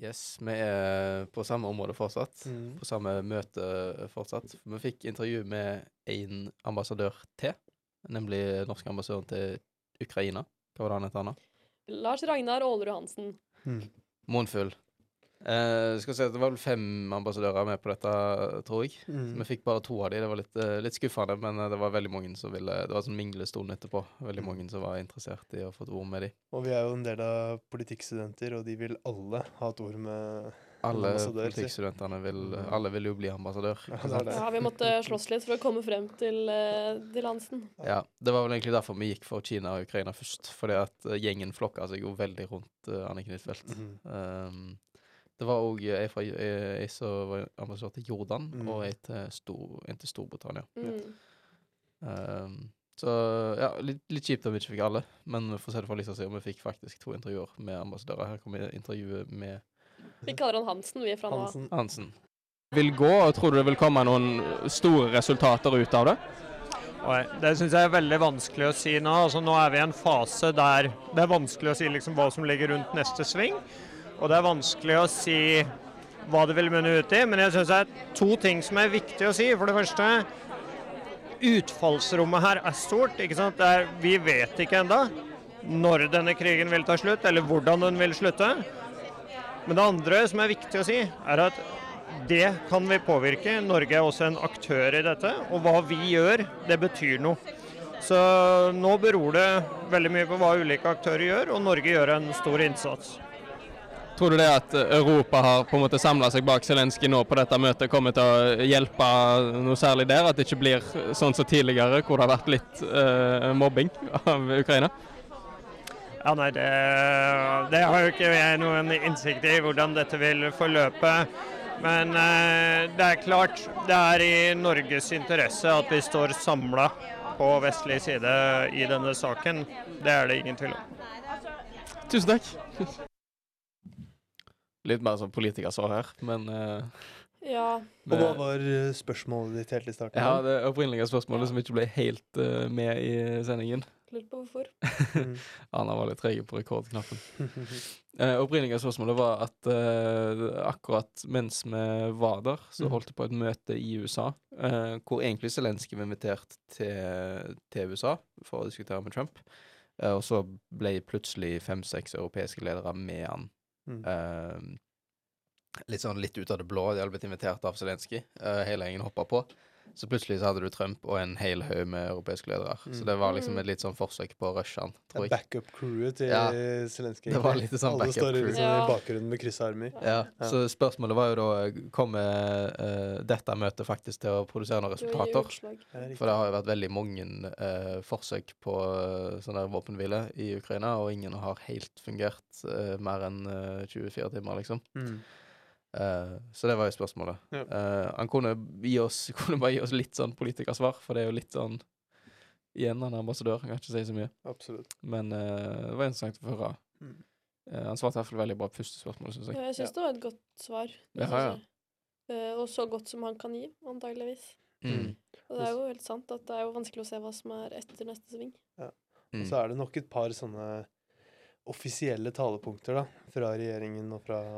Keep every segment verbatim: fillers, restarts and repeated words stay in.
Yes, vi er på samme område fortsatt, Mm. på samme møte fortsatt. Vi fikk intervju med en ambassadør til, nemlig norsk ambassadør til Ukraina. Hva var det han het, Anna? Lars Ragnar Aalerud Hansen. Mm. Månfull. Eh, skal si at det var vel fem ambassadører med på dette, tror jeg. Mm. Vi fikk bare to av de, det var litt, eh, litt skuffende, men eh, det var veldig mange som ville, det var sånn minglestund etterpå, veldig mange som var interessert i å få et ord med de. Og vi er jo en del av politikkstudenter, og de vil alle ha et ord med Alle ambassadør, politikkstudentene vil, Mm. alle vil jo bli ambassadør. Ja, ikke det er sant? det. Ja, vi måtte slåss litt for å komme frem til, eh, til Hansen. Ja, det var vel egentlig derfor vi gikk for Kina og Ukraina først, fordi at eh, gjengen flokka seg jo veldig rundt uh, Anniken Huitfeldt. Mhm. Um, det var òg ei fra ei ei som var ambassadør til Jordan, Mm. og ei til, Stor, en til Storbritannia. Mm. Um, så ja, litt, litt kjipt at vi ikke fikk alle, men vi får se det fra lista si, og vi fikk faktisk to intervjuer med ambassadører. Her kommer intervjuet med Vi kaller han Hansen, vi er fra nå. Hansen. Hansen. Vil gå, og tror du det vil komme noen store resultater ut av det? Oi, det synes jeg er veldig vanskelig å si nå. Altså, nå er vi i en fase der det er vanskelig å si liksom hva som ligger rundt neste sving. Og det er vanskelig å si hva det vil munne ut i. Men jeg synes det er to ting som er viktig å si. For det første, utfallsrommet her er stort. Ikke sant? Det er, vi vet ikke enda når denne krigen vil ta slutt, eller hvordan den vil slutte. Men det andre som er viktig å si, er at det kan vi påvirke. Norge er også en aktør i dette, og hva vi gjør, det betyr noe. Så nå beror det veldig mye på hva ulike aktører gjør, og Norge gjør en stor innsats. Tror du det at Europa har på en måte samlet seg bak Zelensky nå på dette møtet kommer til å hjelpe noe særlig der? At det ikke blir sånn som tidligere, hvor det har vært litt uh, mobbing av Ukraina? Ja, nei, det, det har jo ikke jeg noen innsikt i hvordan dette vil forløpe. Men eh, det er klart, det er i Norges interesse at vi står samlet på vestlig side i denne saken. Det er det ingen tvil om. Tusen takk. Litt mer som politikersvar her, men uh, Ja. Og hva var eh, spørsmålet ditt helt i starten? ja, det opprinnelige spørsmålet som ikke ble helt uh, med i sendingen. Lurer på hvorfor. Mm. Anna var litt trege på rekordknappen. Uh, opprinnelige spørsmålet var at uh, akkurat mens vi var der, så Mm. holdt det på et møte i U S A, uh, hvor egentlig Zelensky var invitert til, til U S A for å diskutere med Trump. Uh, og så ble plutselig fem-seks europeiske ledere med han. Mm. Uh, litt sånn litt ut av det blå. De hadde blitt invitert av Zelensky. Uh, hele gjengen hoppa på. Så plutselig så hadde du Trump og en hel haug med europeiske ledere. Mm. Så det var liksom et litt sånn forsøk på å rushe han, tror jeg. Backup-crewet til Ja, Zelensky. det var litt sånn Alle står backup-crew. liksom Ja. i bakgrunnen med kryssarmer. Ja, Ja. så spørsmålet var jo da, kommer uh, dette møtet faktisk til å produsere noen Jo, i resultater? utslag. Ja, riktig. For det har jo vært veldig mange uh, forsøk på uh, sånn der våpenhvile i Ukraina, og ingen har helt fungert uh, mer enn uh, tjuefire timer, liksom. Mm. Uh, så det var jo spørsmålet. Ja. Uh, han kunne, gi oss, kunne bare gi oss litt sånn politikersvar, for det er jo litt sånn igjen han er ambassadør, jeg kan ikke si så mye. Absolutt. Men uh, det var interessant å få høre. Mm. Uh, han svarte i hvert fall veldig bra på første spørsmål, synes jeg. Ja, jeg syns det var et godt svar. det Ja, synes ja. jeg. Eh, og så godt som han kan gi, antageligvis. Mm. Og det er jo helt sant at det er jo vanskelig å se hva som er etter neste sving. Mm. Og så er det nok et par sånne offisielle talepunkter da, fra regjeringen og fra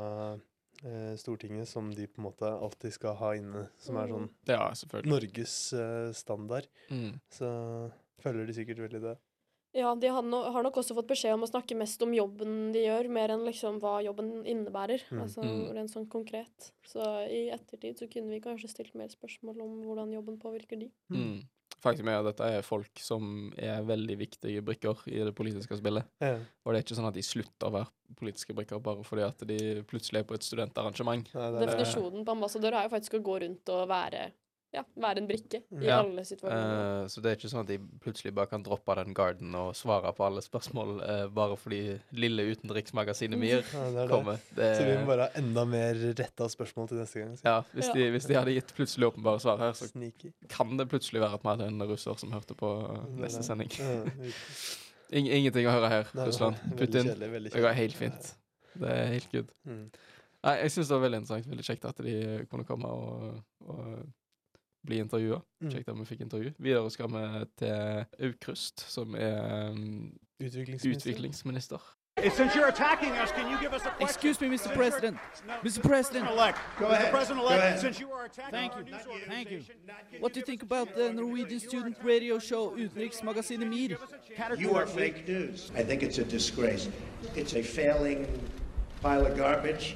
eh, Stortinget som de på en måte alltid skal ha inne, som er sånn Ja, selvfølgelig. Norges eh, standard. Mm. Så følger de sikkert veldig det. Ja, de har, no, har nok også fått beskjed om å snakke mest om jobben de gjør, mer enn liksom hva jobben innebærer. Mm. Altså Mm. rent sånn konkret. Så i ettertid så kunne vi kanskje stilt mer spørsmål om hvordan jobben påvirker de. Mm. Faktum er at dette er folk som er veldig viktige brikker i det politiske spillet. Ja. Og det er ikke sånn at de slutter å være politiske brikker bare fordi at de plutselig er på et studentarrangement. Nei, det er, Definisjonen på ambassadør er jo faktisk å gå rundt og være, ja, være en brikke i Ja. alle situasjoner. Eh, så det er ikke sånn at de plutselig bare kan droppe den garden og svare på alle spørsmål eh, bare fordi lille utenriksmagasinet Mir ja, det er det. kommer. Det, Så vi må bare ha enda mer retta spørsmål til neste gang. Så. ja, hvis, Ja. De, hvis de hadde gitt plutselig åpenbare svar her, så Sneaky. kan det plutselig være at vi hadde en russer som hørte på eh, Det er neste det. sending. Ja, riktig. Ing ingenting å høre her, Nei, Russland. veldig Putt inn. kjedelig, veldig Det går kjedelig. helt fint. Det er helt good. Mm. Nei, jeg synes det var veldig interessant, veldig kjekt at de kunne komme og, og bli intervjuet. Mm. Kjekt at vi fikk intervju. Videre skal vi til Aukrust, som er um, Utviklingsminister. utviklingsminister. Since you're attacking us, can you give us a question? Excuse me, Mister President. Mister President. Elect. Go ahead. President-elect, since you are attacking Thank our you. news Thank you. organization, What do you think about the Norwegian student radio show Utenriksmagasinet Mir? You are fake news. I think it's a disgrace. It's a failing pile of garbage.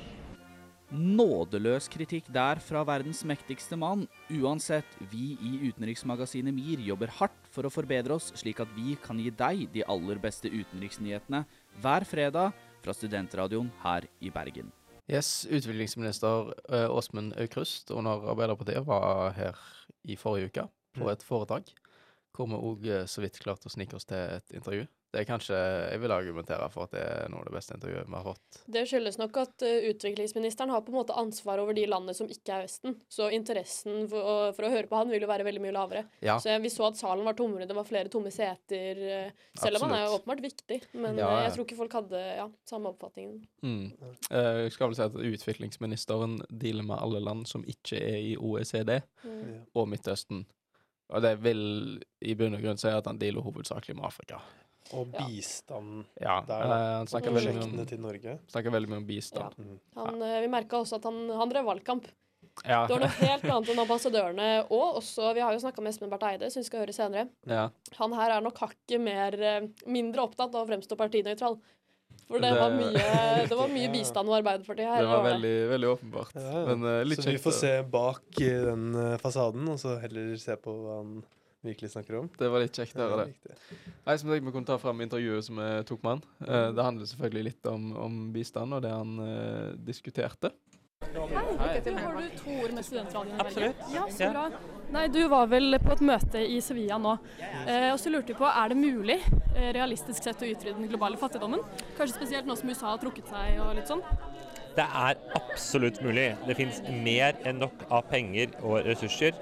Nådeløs kritikk der fra verdens mektigste mann. Uansett, vi i Utenriksmagasinet Mir jobber hardt for å forbedre oss, slik at vi kan gi deg de aller beste utenriksnyhetene hver fredag fra studentradioen her i Bergen. Yes, utviklingsminister uh, Åsmund Aukrust under Arbeiderpartiet var her i forrige uke på et foretak, hvor vi også så vidt klart å snike oss til et intervju. Det er kanskje, jeg vil argumentere for at det er noe av det beste intervjuet vi har fått. Det skyldes nok at uh, utviklingsministeren har på en måte ansvar over de landene som ikke er Vesten, så interessen for, uh, for å høre på han vil jo være veldig mye lavere. Ja. Så jeg, vi så at salen var tommere, det var flere tomme seter, uh, selv om han er jo åpenbart viktig, men ja, ja. Uh, jeg tror ikke folk hadde ja, samme oppfatningen. Mm. Uh, jeg skal vel si at utviklingsministeren dealer med alle land som ikke er i O E C D mm. og Midtøsten, og det vil i bunn og grunn si at han dealer hovedsakelig med Afrika. Og bistand ja. der, uh, han snakker veldig mye om, til Norge. snakker veldig mye om bistand. Ja. Han, uh, vi merket også at han, han drev valgkamp. Ja. Det var noe helt annet enn ambassadørene, og også, vi har jo snakket med Espen Barth Eide, som vi skal høre senere. Ja. Han her er nok hakket mer, mindre opptatt av å fremstå partinøytral. For det, det, var mye, det var mye bistand med Arbeiderpartiet her. Det var veldig, veldig åpenbart. Ja. Men, uh, litt så vi kjekt, får se bak den uh, fasaden, og så heller se på hva han virkelig snakker om. Det var litt kjekt å høre det. Jeg som tenkte vi kunne ta frem intervjuet som jeg tok med han. Uh, det handler selvfølgelig litt om, om bistand og det han uh, diskuterte. Hei, Hei. Har du to ord med studentradioen i Bergen? Absolutt. Ja, så bra. Nei, du var vel på et møte i Sevilla nå, eh, og så lurte vi på, er det mulig, eh, realistisk sett, å utrydde den globale fattigdommen? Kanskje spesielt nå som U S A har trukket seg og litt sånn? Det er absolutt mulig. Det finnes mer enn nok av penger og ressurser